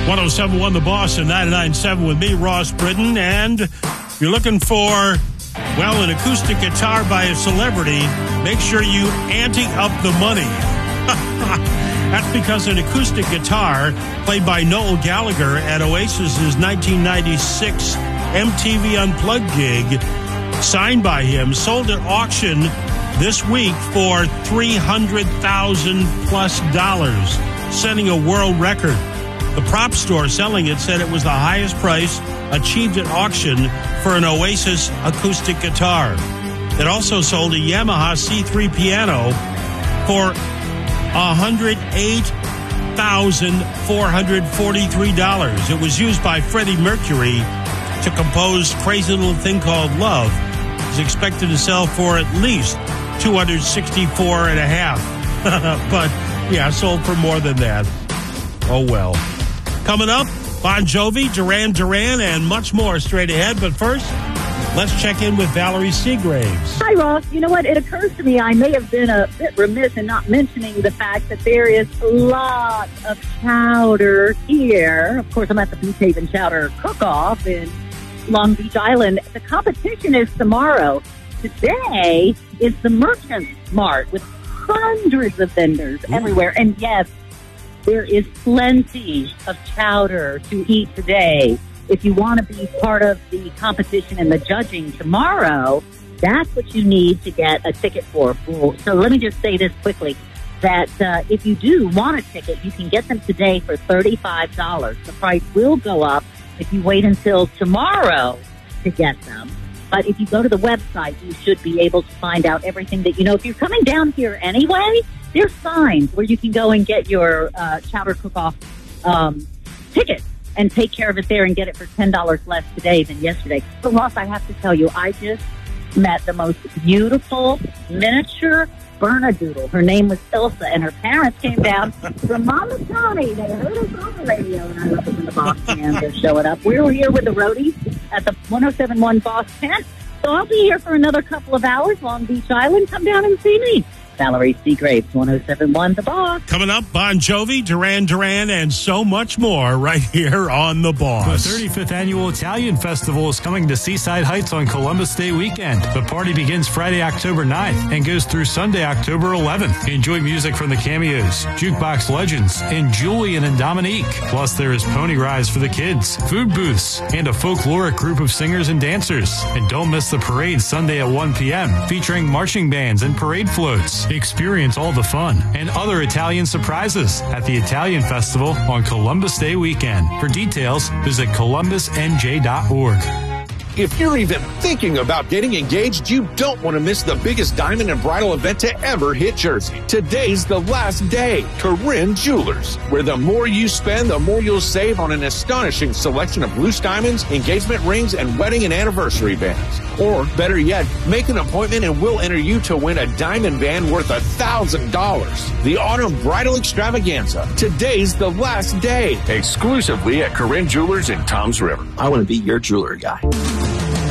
107.1 The Boss and 99.7 with me, Ross Britton. And if you're looking for, well, an acoustic guitar by a celebrity, make sure you ante up the money. That's because an acoustic guitar played by Noel Gallagher at Oasis's 1996 MTV Unplugged gig, signed by him, sold at auction this week for $300,000+, setting a world record. The prop store selling it said it was the highest price achieved at auction for an Oasis acoustic guitar. It also sold a Yamaha C3 piano for $108,443. It was used by Freddie Mercury to compose Crazy Little Thing Called Love. It's expected to sell for at least $264.5. But, yeah, sold for more than that. Oh, well. Coming up, Bon Jovi, Duran Duran, and much more straight ahead. But first, let's check in with Valerie Seagraves. Hi, Ross. You know what? It occurs to me I may have been a bit remiss in not mentioning the fact that there is lots of chowder here. Of course, I'm at the Beach Haven Chowder Cook-Off in Long Beach Island. The competition is tomorrow. Today is the Merchant Mart with hundreds of vendors everywhere. And yes, there is plenty of chowder to eat today. If you want to be part of the competition and the judging tomorrow, that's what you need to get a ticket for. So let me just say this quickly, that if you do want a ticket, you can get them today for $35. The price will go up if you wait until tomorrow to get them. But if you go to the website, you should be able to find out everything that you know. If you're coming down here anyway, there's signs where you can go and get your Chowder Cook-Off ticket and take care of it there and get it for $10 less today than yesterday. But Ross, I have to tell you, I just met the most beautiful miniature Bernedoodle. Her name was Ilsa, and her parents came down from Mama Tony. They heard us on the radio, and I love them in the Boss Band. They're showing up. We're here with the roadies at the 107.1 Boss tent, so I'll be here for another couple of hours, Long Beach Island. Come down and see me. Valerie Seagraves, 107.1 The Boss. Coming up, Bon Jovi, Duran Duran, and so much more right here on The Boss. The 35th Annual Italian Festival is coming to Seaside Heights on Columbus Day weekend. The party begins Friday, October 9th and goes through Sunday, October 11th. Enjoy music from the Cameos, Jukebox Legends, and Julian and Dominique. Plus, there is pony rides for the kids, food booths, and a folkloric group of singers and dancers. And don't miss the parade Sunday at 1 p.m. featuring marching bands and parade floats. Experience all the fun and other Italian surprises at the Italian Festival on Columbus Day weekend. For details, visit columbusnj.org. If you're even thinking about getting engaged, you don't want to miss the biggest diamond and bridal event to ever hit Jersey. Today's the last day. Corinne Jewelers, where the more you spend, the more you'll save on an astonishing selection of loose diamonds, engagement rings, and wedding and anniversary bands. Or, better yet, make an appointment and we'll enter you to win a diamond band worth $1,000. The Autumn Bridal Extravaganza. Today's the last day. Exclusively at Corinne Jewelers in Toms River. I want to be your jeweler guy.